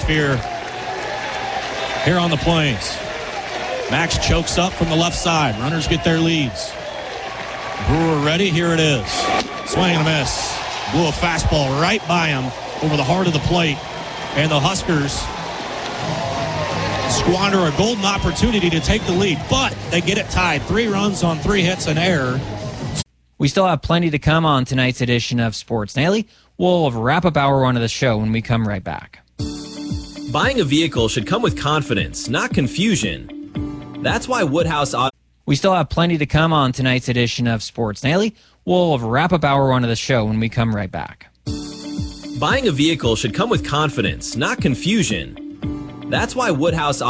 atmosphere here on the Plains. Max chokes up from the left side. Runners get their leads. Brewer ready. Here it is. Swing and a miss. Blew a fastball right by him over the heart of the plate. And the Huskers squander a golden opportunity to take the lead. But they get it tied. 3 runs on 3 hits and error. We still have plenty to come on tonight's edition of Sports Nightly. We'll wrap up hour 1 of the show when we come right back. Buying a vehicle should come with confidence, not confusion. That's why Woodhouse Auto... We still have plenty to come on tonight's edition of Sports Nightly. We'll wrap up hour 1 of the show when we come right back. Buying a vehicle should come with confidence, not confusion. That's why Woodhouse Auto...